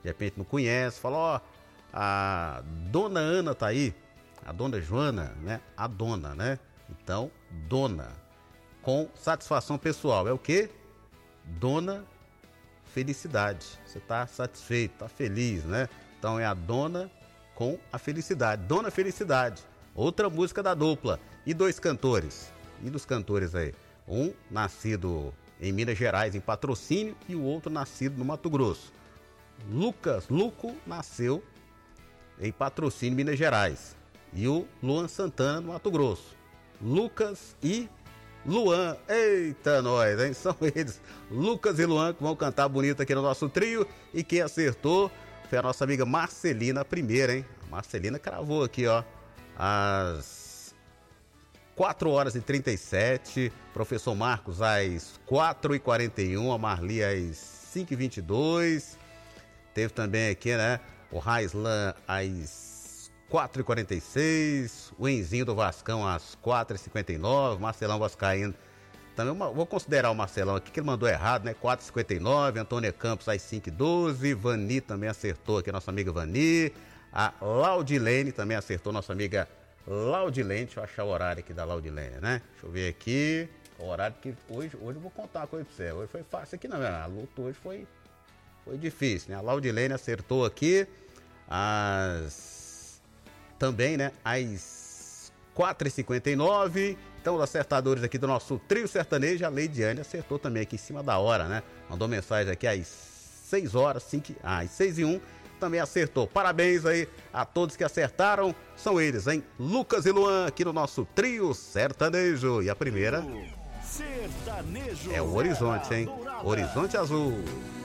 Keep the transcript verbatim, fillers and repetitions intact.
de repente não conhece, fala, ó, a dona Ana tá aí, a dona Joana, né? A dona, né? Então, dona, com satisfação pessoal, é o quê? Dona Felicidade. Você tá satisfeito, tá feliz, né? Então é a dona com a felicidade. Dona Felicidade, outra música da dupla. E dois cantores, e dos cantores aí, um nascido em Minas Gerais, em Patrocínio, e o outro nascido no Mato Grosso. Lucas, Luco nasceu em Patrocínio, Minas Gerais, e o Luan Santana no Mato Grosso. Lucas e Luan, eita nós, hein? São eles, Lucas e Luan, que vão cantar bonito aqui no nosso trio. E quem acertou foi a nossa amiga Marcelina, a primeira, hein? A Marcelina cravou aqui, ó, às quatro horas e trinta e sete, professor Marcos às quatro e quarenta e um, a Marli às cinco e vinte e dois, teve também aqui, né, o Raislan às quatro e quarenta e seis, o Enzinho do Vascão às quatro e cinquenta e nove, Marcelão Vascaíno, também uma, vou considerar o Marcelão aqui, que ele mandou errado, né, quatro e cinquenta e nove, Antônia Campos às cinco e doze, Vani também acertou aqui, nossa amiga Vani, a Laudilene também acertou, nossa amiga Laudilene, deixa eu achar o horário aqui da Laudilene, né, deixa eu ver aqui, o horário que hoje, hoje eu vou contar uma coisa pra você, hoje foi fácil aqui não, a luta hoje foi, foi difícil, né, a Laudilene acertou aqui, as... Também, né, às quatro e cinquenta e nove, então os acertadores aqui do nosso trio sertanejo, a Leidiane acertou também aqui em cima da hora, né, mandou mensagem aqui às seis horas, cinco, ah, às seis e um, também acertou. Parabéns aí a todos que acertaram, são eles, hein, Lucas e Luan aqui no nosso trio sertanejo. E a primeira sertanejo é o Horizonte, hein, Horizonte Azul.